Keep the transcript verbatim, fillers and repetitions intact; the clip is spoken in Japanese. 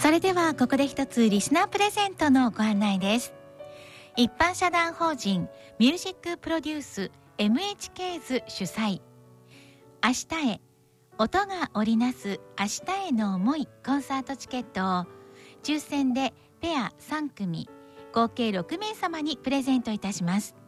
それではここで一つリスナープレゼントのご案内です。一般社団法人ミュージックプロデュース エムエイチケーズ 主催、明日へ音が織りなす明日への思いコンサートチケットを抽選でペアさん組合計ろく名様にプレゼントいたします。